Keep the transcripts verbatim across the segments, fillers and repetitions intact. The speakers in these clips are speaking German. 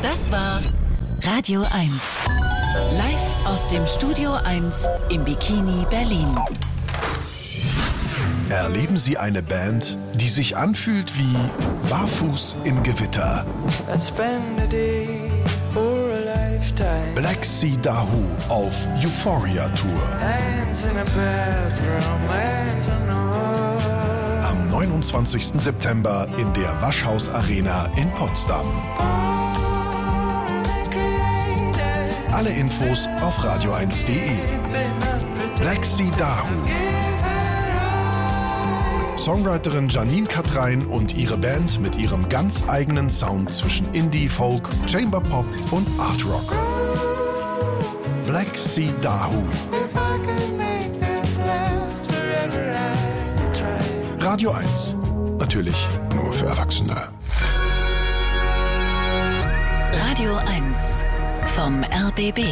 Das war Radio eins. Live aus dem Studio eins im Bikini Berlin. Erleben Sie eine Band, die sich anfühlt wie Barfuß im Gewitter. Black Sea Dahoo auf Euphoria Tour. Am neunundzwanzigsten September in der Waschhaus Arena in Potsdam. Alle Infos auf radio eins punkt de. Black Sea Dahoo. Songwriterin Janine Katrein und ihre Band mit ihrem ganz eigenen Sound zwischen Indie, Folk, Chamber Pop und Art Rock. Black Sea Dahoo. Radio eins. Natürlich nur für Erwachsene. Radio eins vom R B B.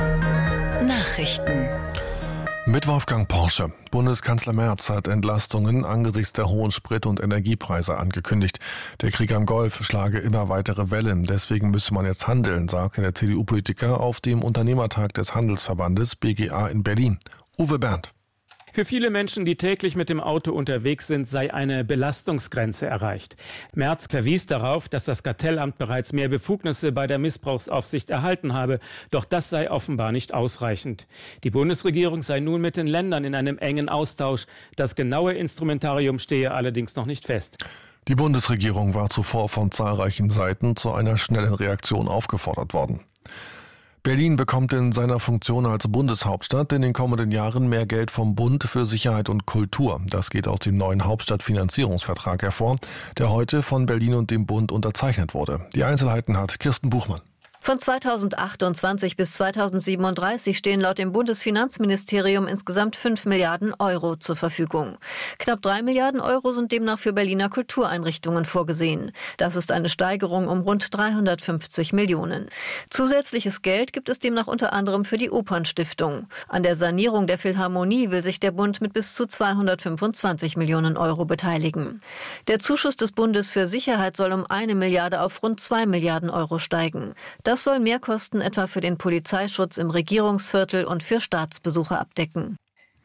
Nachrichten. Mit Wolfgang Porsche. Bundeskanzler Merz hat Entlastungen angesichts der hohen Sprit- und Energiepreise angekündigt. Der Krieg am Golf schlage immer weitere Wellen. Deswegen müsse man jetzt handeln, sagte der C D U-Politiker auf dem Unternehmertag des Handelsverbandes B G A in Berlin. Uwe Berndt. Für viele Menschen, die täglich mit dem Auto unterwegs sind, sei eine Belastungsgrenze erreicht. Merz verwies darauf, dass das Kartellamt bereits mehr Befugnisse bei der Missbrauchsaufsicht erhalten habe. Doch das sei offenbar nicht ausreichend. Die Bundesregierung sei nun mit den Ländern in einem engen Austausch. Das genaue Instrumentarium stehe allerdings noch nicht fest. Die Bundesregierung war zuvor von zahlreichen Seiten zu einer schnellen Reaktion aufgefordert worden. Berlin bekommt in seiner Funktion als Bundeshauptstadt in den kommenden Jahren mehr Geld vom Bund für Sicherheit und Kultur. Das geht aus dem neuen Hauptstadtfinanzierungsvertrag hervor, der heute von Berlin und dem Bund unterzeichnet wurde. Die Einzelheiten hat Kirsten Buchmann. Von zweitausendachtundzwanzig bis zweitausendsiebenunddreißig stehen laut dem Bundesfinanzministerium insgesamt fünf Milliarden Euro zur Verfügung. Knapp drei Milliarden Euro sind demnach für Berliner Kultureinrichtungen vorgesehen. Das ist eine Steigerung um rund dreihundertfünfzig Millionen. Zusätzliches Geld gibt es demnach unter anderem für die Opernstiftung. An der Sanierung der Philharmonie will sich der Bund mit bis zu zweihundertfünfundzwanzig Millionen Euro beteiligen. Der Zuschuss des Bundes für Sicherheit soll um eine Milliarde auf rund zwei Milliarden Euro steigen. Das Das soll Mehrkosten etwa für den Polizeischutz im Regierungsviertel und für Staatsbesucher abdecken.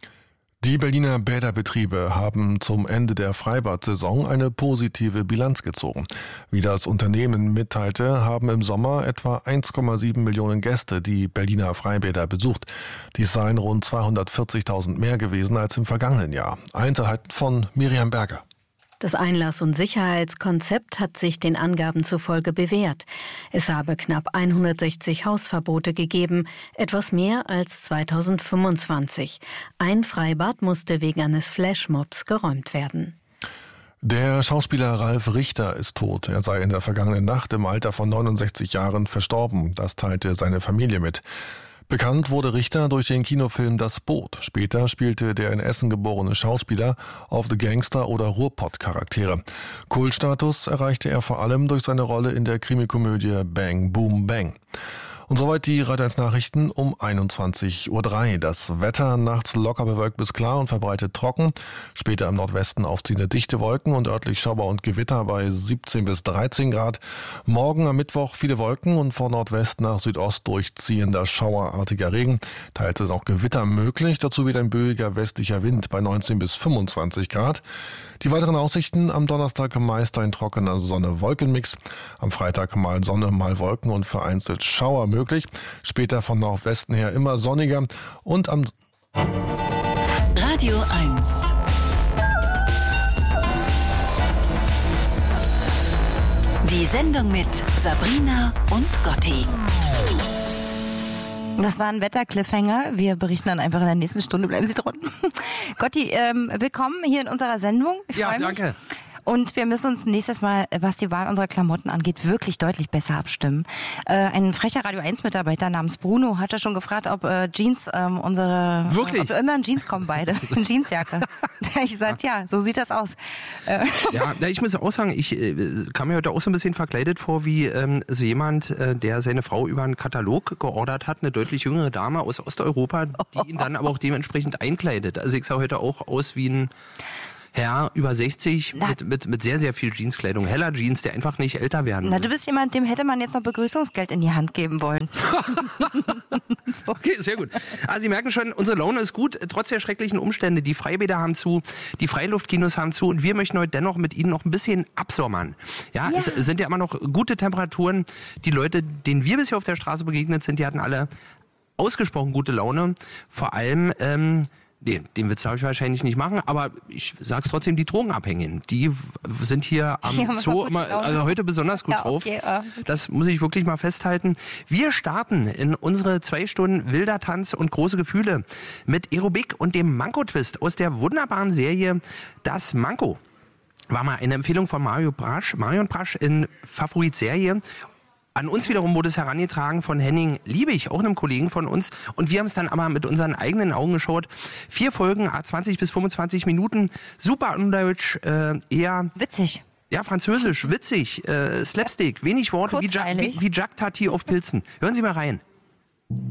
Die Berliner Bäderbetriebe haben zum Ende der Freibad-Saison eine positive Bilanz gezogen. Wie das Unternehmen mitteilte, haben im Sommer etwa eins Komma sieben Millionen Gäste die Berliner Freibäder besucht. Dies seien rund zweihundertvierzigtausend mehr gewesen als im vergangenen Jahr. Einzelheiten von Miriam Berger. Das Einlass- und Sicherheitskonzept hat sich den Angaben zufolge bewährt. Es habe knapp hundertsechzig Hausverbote gegeben, etwas mehr als zweitausendfünfundzwanzig. Ein Freibad musste wegen eines Flashmobs geräumt werden. Der Schauspieler Ralf Richter ist tot. Er sei in der vergangenen Nacht im Alter von neunundsechzig Jahren verstorben. Das teilte seine Familie mit. Bekannt wurde Richter durch den Kinofilm Das Boot. Später spielte der in Essen geborene Schauspieler oft Gangster- oder Ruhrpott-Charaktere. Kultstatus erreichte er vor allem durch seine Rolle in der Krimikomödie Bang Boom Bang. Und soweit die Radio eins Nachrichten um einundzwanzig Uhr drei. Das Wetter nachts locker bewölkt bis klar und verbreitet trocken. Später im Nordwesten aufziehende dichte Wolken und örtlich Schauer und Gewitter bei siebzehn bis dreizehn Grad. Morgen am Mittwoch viele Wolken und von Nordwest nach Südost durchziehender schauerartiger Regen. Teils ist auch Gewitter möglich. Dazu wieder ein böiger westlicher Wind bei neunzehn bis fünfundzwanzig Grad. Die weiteren Aussichten: am Donnerstag meist ein trockener Sonne-Wolkenmix. Am Freitag mal Sonne, mal Wolken und vereinzelt Schauer möglich. Später von Nordwesten her immer sonniger und am Radio eins. Die Sendung mit Sabrina und Gotti. Das war ein Wetter-Cliffhanger. Wir berichten dann einfach in der nächsten Stunde. Bleiben Sie dran. Gotti, ähm, willkommen hier in unserer Sendung. Ich ja, freu mich. danke. Und wir müssen uns nächstes Mal, was die Wahl unserer Klamotten angeht, wirklich deutlich besser abstimmen. Äh, ein frecher Radio eins Mitarbeiter namens Bruno hatte schon gefragt, ob äh, Jeans ähm, unsere... Wirklich? Äh, ob wir immer in Jeans kommen beide. In Jeansjacke. Ich sagte, ja, so sieht das aus. Äh. Ja, ich muss auch sagen, ich äh, kam mir heute auch so ein bisschen verkleidet vor wie ähm, so jemand, äh, der seine Frau über einen Katalog geordert hat, eine deutlich jüngere Dame aus Osteuropa, die ihn dann aber auch dementsprechend einkleidet. Also ich sah heute auch aus wie ein Herr über sechzig mit, mit, mit sehr, sehr viel Jeanskleidung. Heller Jeans, der einfach nicht älter werden will. Na, du bist jemand, dem hätte man jetzt noch Begrüßungsgeld in die Hand geben wollen. So. Okay, sehr gut. Also Sie merken schon, unsere Laune ist gut, trotz der schrecklichen Umstände. Die Freibäder haben zu, die Freiluftkinos haben zu und wir möchten heute dennoch mit Ihnen noch ein bisschen absommern. Ja, ja. Es sind ja immer noch gute Temperaturen. Die Leute, denen wir bisher auf der Straße begegnet sind, die hatten alle ausgesprochen gute Laune. Vor allem... Ähm, Nee, den Witz darf ich wahrscheinlich nicht machen, aber ich sag's trotzdem, die Drogenabhängigen, die sind hier am Zoo immer, also heute besonders gut ja, okay, drauf. Uh. Das muss ich wirklich mal festhalten. Wir starten in unsere zwei Stunden wilder Tanz und große Gefühle mit Aerobik und dem Manko-Twist aus der wunderbaren Serie Das Manko. War mal eine Empfehlung von Mario Brasch, Marion Brasch in Favorit-Serie. An uns wiederum wurde es herangetragen von Henning Liebig, auch einem Kollegen von uns. Und wir haben es dann aber mit unseren eigenen Augen geschaut. Vier Folgen, zwanzig bis fünfundzwanzig Minuten. Super undeutsch, äh, eher... Witzig. Ja, französisch, witzig, äh, Slapstick, wenig Worte, wie, ja, wie, wie Jacques Tati auf Pilzen. Hören Sie mal rein.